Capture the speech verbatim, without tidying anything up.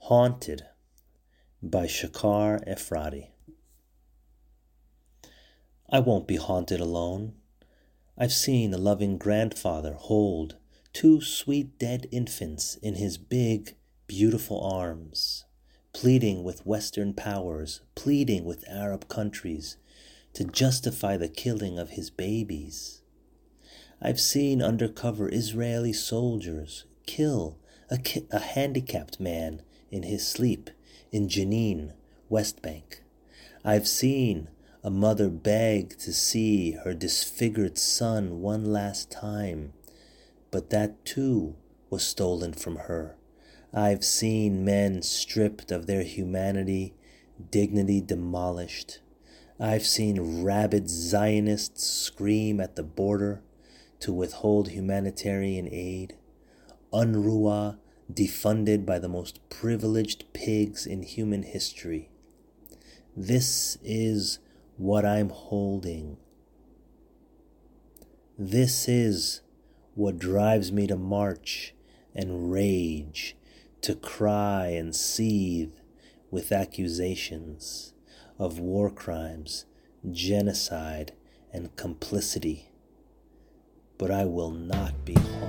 Haunted by Shakar Efrati. I won't be haunted alone. I've seen a loving grandfather hold two sweet dead infants in his big, beautiful arms, pleading with Western powers, pleading with Arab countries to justify the killing of his babies. I've seen undercover Israeli soldiers kill a, ki- a handicapped man in his sleep in Jenin, West Bank. I've seen a mother beg to see her disfigured son one last time, but that too was stolen from her. I've seen men stripped of their humanity, dignity demolished. I've seen rabid Zionists scream at the border to withhold humanitarian aid. UNRWA defunded by the most privileged pigs in human history. This is what I'm holding. This is what drives me to march and rage, to cry and seethe with accusations of war crimes, genocide, and complicity. But I will not be harmed.